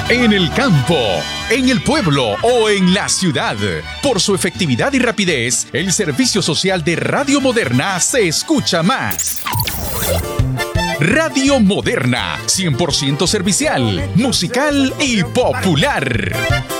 En el campo, en el pueblo o en la ciudad. Por su efectividad y rapidez, el servicio social de Radio Moderna se escucha más. Radio Moderna, 100% servicial, musical y popular.